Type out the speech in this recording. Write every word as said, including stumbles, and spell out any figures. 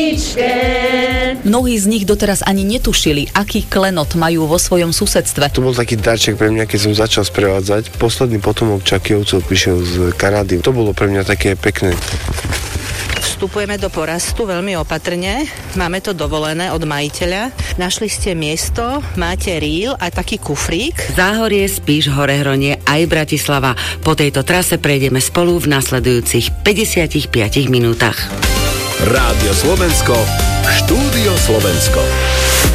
Mnohí z nich doteraz ani netušili, aký klenot majú vo svojom susedstve. To bol taký darček pre mňa, keď som začal sprevádzať. Posledný potomok Čakijovcov prišiel z Kanady. To bolo pre mňa také pekné. Vstupujeme do porastu veľmi opatrne. Máme to dovolené od majiteľa. Našli ste miesto, máte rýl a taký kufrík. Záhorie, Spíš, Horehronie aj Bratislava. Po tejto trase prejdeme spolu v nasledujúcich päťdesiatich minútach. Rádio Slovensko, Štúdio Slovensko.